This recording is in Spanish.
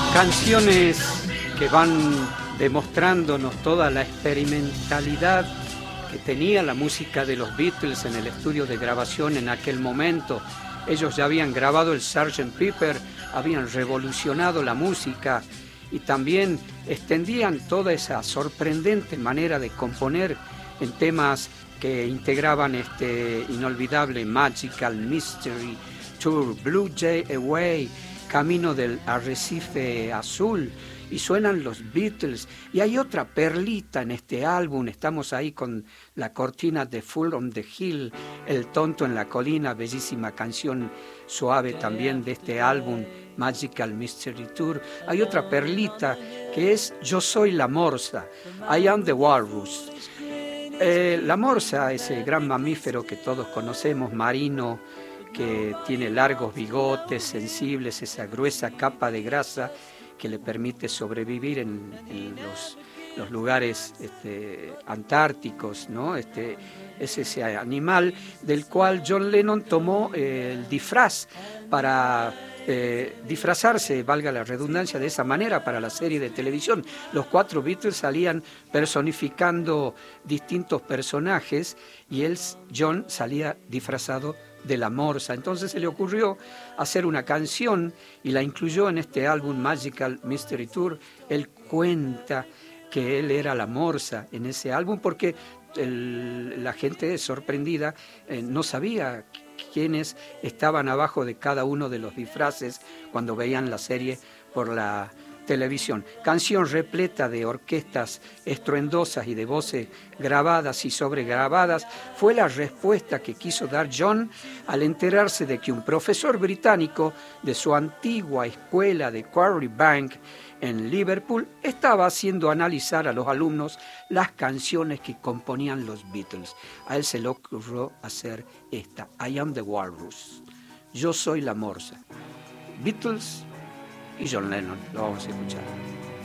Canciones que van demostrándonos toda la experimentalidad que tenía la música de los Beatles en el estudio de grabación en aquel momento. Ellos ya habían grabado el Sgt. Pepper, habían revolucionado la música y también extendían toda esa sorprendente manera de componer en temas que integraban este inolvidable Magical Mystery Tour, Blue Jay Away, Camino del Arrecife Azul, y suenan los Beatles. Y hay otra perlita en este álbum, estamos ahí con la cortina de Full on the Hill, El tonto en la colina, bellísima canción suave también de este álbum, Magical Mystery Tour. Hay otra perlita que es Yo soy la morsa, I am the walrus. La morsa, ese gran mamífero que todos conocemos, marino, que tiene largos bigotes sensibles, esa gruesa capa de grasa que le permite sobrevivir en los lugares antárticos, ¿no? Es ese animal del cual John Lennon tomó el disfraz para disfrazarse, valga la redundancia, de esa manera para la serie de televisión. Los cuatro Beatles salían personificando distintos personajes y John salía disfrazado de la morsa. Entonces se le ocurrió hacer una canción y la incluyó en este álbum Magical Mystery Tour. Él cuenta que él era la morsa en ese álbum porque la gente sorprendida no sabía quiénes estaban abajo de cada uno de los disfraces cuando veían la serie por la televisión. Canción repleta de orquestas estruendosas y de voces grabadas y sobregrabadas, fue la respuesta que quiso dar John al enterarse de que un profesor británico de su antigua escuela de Quarry Bank en Liverpool estaba haciendo analizar a los alumnos las canciones que componían los Beatles. A él se le ocurrió hacer esta, I am the walrus, yo soy la morsa. Beatles y John Lennon, lo vamos a escuchar.